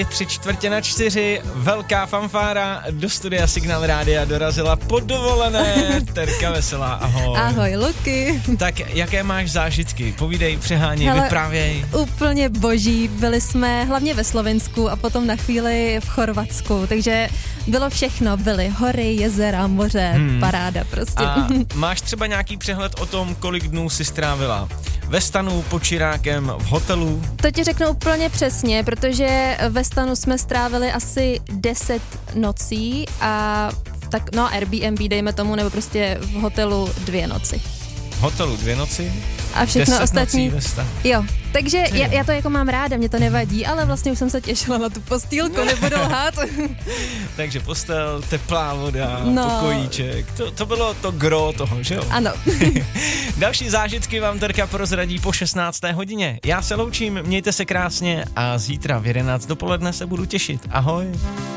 3:45, velká fanfára, do studia Signál Rádia dorazila po dovolené Terka Veselá, ahoj. Ahoj, Luky. Tak jaké máš zážitky? Povídej, přeháněj, vyprávěj. Úplně boží, byli jsme hlavně ve Slovensku a potom na chvíli v Chorvatsku, takže bylo všechno, byly hory, jezera, moře, paráda prostě. A máš třeba nějaký přehled o tom, kolik dnů jsi strávila ve stanu, pod čirákem, v hotelu? To ti řeknu úplně přesně, protože ve stanu jsme strávili asi 10 nocí a Airbnb dejme tomu, nebo prostě v hotelu 2 noci. V hotelu 2 noci? A všechno 10 ostatní. Nocí ve stanu. Jo, takže já to jako mám ráda, mě to nevadí, ale vlastně už jsem se těšila na tu postýlku, nebudu lhát. Takže postel, teplá voda, pokojíček, to bylo to gro toho, že jo? Ano. Další zážitky vám Terka prozradí po 16. hodině. Já se loučím, mějte se krásně a zítra v 11 dopoledne se budu těšit. Ahoj.